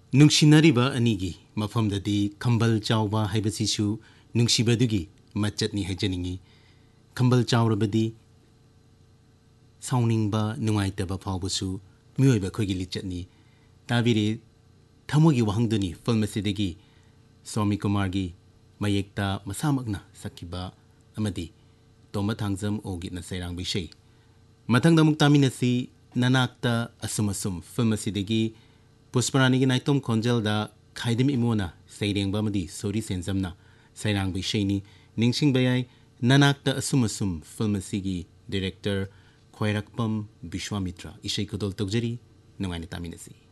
नुंसिनरिबा अनिगी मफमददी खंबल चावबा हाइबसिसु नुंसिबदुगी मचतनी हाइजनिंगी खंबल चावरबदी साउनिंगबा नुंगाइतबा फावबसु मियोइबा खोगी लिचतनी ताबिरे थमोगी वहंगदुनी फिल्मसिदगी स्वामी कुमारगी मयेक्ता मसामकना सकिबा अमदी तोमा थांगजम ओगितना सैरांग बिशै मथंगदा मुक्तामिनसी ननाक्ता असुमसुम फिल्मसिदगी पुष्परानी नाइतोम खोंजलदा खाइदम इमोना सैरेंबा मदी sorry सेंजमना Sairang बिशैनी निंगसिंग बयाई ननाक्ता असुमसुम फिल्मसिगी director खोयरकपम Vishwamitra इशै कुदोल तोगजरी नुंगाइना तामिनसी।